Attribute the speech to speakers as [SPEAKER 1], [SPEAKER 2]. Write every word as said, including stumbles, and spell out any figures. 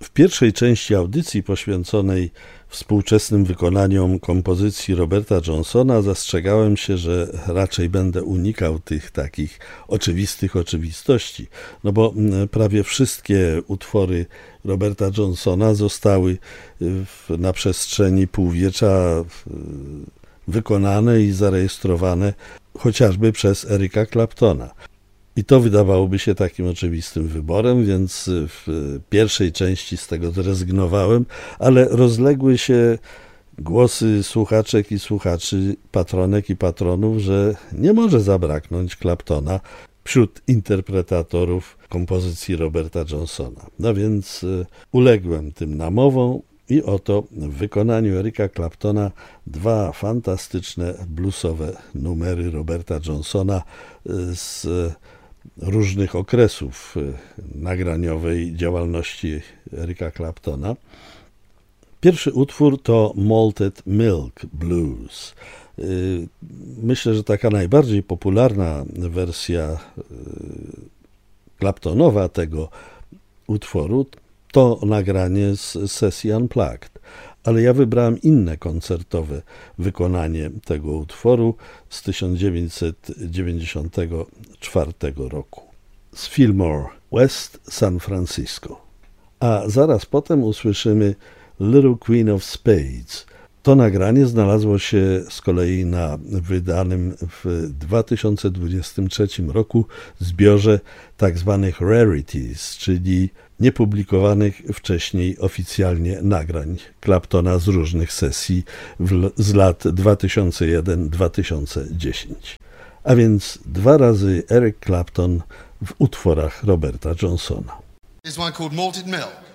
[SPEAKER 1] W pierwszej części audycji poświęconej współczesnym wykonaniom kompozycji Roberta Johnsona zastrzegałem się, że raczej będę unikał tych takich oczywistych oczywistości, no bo prawie wszystkie utwory Roberta Johnsona zostały na przestrzeni półwiecza wykonane i zarejestrowane chociażby przez Erica Claptona. I to wydawałoby się takim oczywistym wyborem, więc w pierwszej części z tego zrezygnowałem, ale rozległy się głosy słuchaczek i słuchaczy, patronek i patronów, że nie może zabraknąć Claptona wśród interpretatorów kompozycji Roberta Johnsona. No więc uległem tym namowom i oto w wykonaniu Erica Claptona dwa fantastyczne bluesowe numery Roberta Johnsona z różnych okresów nagraniowej działalności Erica Claptona. Pierwszy utwór to Malted Milk Blues. Myślę, że taka najbardziej popularna wersja Claptonowa tego utworu to nagranie z sesji Unplugged, ale ja wybrałem inne koncertowe wykonanie tego utworu z tysiąc dziewięćset dziewięćdziesiątego czwartego roku z Fillmore West San Francisco. A zaraz potem usłyszymy Little Queen of Spades. To nagranie znalazło się z kolei na wydanym w dwa tysiące dwudziestym trzecim roku zbiorze tak zwanych rarities, czyli niepublikowanych wcześniej oficjalnie nagrań Claptona z różnych sesji w, z lat dwa tysiące jeden do dwa tysiące dziesiątego. A więc dwa razy Eric Clapton w utworach Roberta Johnsona.
[SPEAKER 2] There's one called Malted Milk.